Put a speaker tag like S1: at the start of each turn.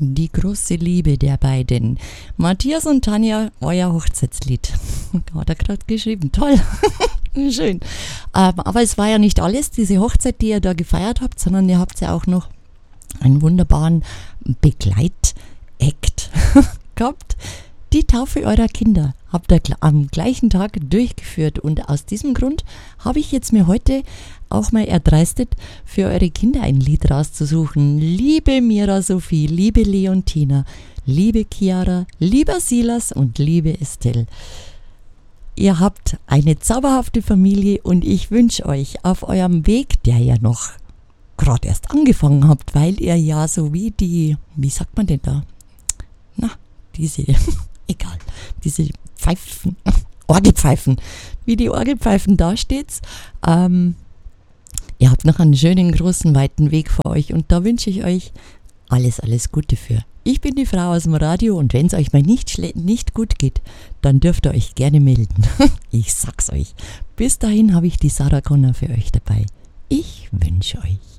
S1: Die große Liebe der beiden. Matthias und Tanja, euer Hochzeitslied. Hat er gerade geschrieben. Toll. Schön. Aber es war ja nicht alles, diese Hochzeit, die ihr da gefeiert habt, sondern ihr habt ja auch noch einen wunderbaren Begleitakt gehabt. Die Taufe eurer Kinder habt ihr am gleichen Tag durchgeführt. Und aus diesem Grund habe ich jetzt mir heute auch mal erdreistet, für eure Kinder ein Lied rauszusuchen. Liebe Mira Sophie, liebe Leontina, liebe Chiara, lieber Silas und liebe Estelle. Ihr habt eine zauberhafte Familie und ich wünsche euch auf eurem Weg, der ja noch gerade erst angefangen habt, weil ihr ja so wie sagt man denn da? Diese Pfeifen, Orgelpfeifen, wie die Orgelpfeifen da steht's. Ihr habt noch einen schönen, großen, weiten Weg vor euch und da wünsche ich euch alles Gute für. Ich bin die Frau aus dem Radio und wenn es euch mal nicht gut geht, dann dürft ihr euch gerne melden. Ich sag's euch. Bis dahin habe ich die Sarah Connor für euch dabei. Ich wünsche euch